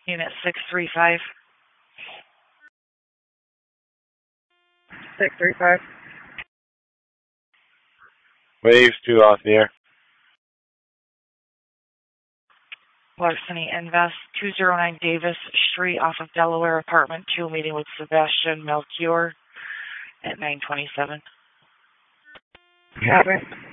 Unit 635. 635. Waves 2 off the air. Larceny Invest, 209 Davis Street off of Delaware, apartment 2, meeting with Sebastian Melchior at 9:27. Copy.